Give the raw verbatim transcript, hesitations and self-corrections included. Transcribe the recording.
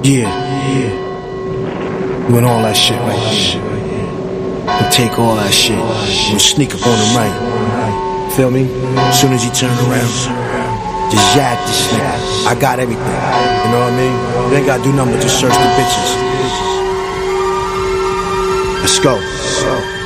Yeah, yeah. Doing all that shit right here. And take all that shit and sneak up on him right. Feel me? As soon as he turn around, just yak this nigga. I got everything. You know what I mean? You ain't gotta do nothing but just search the bitches. Let's go.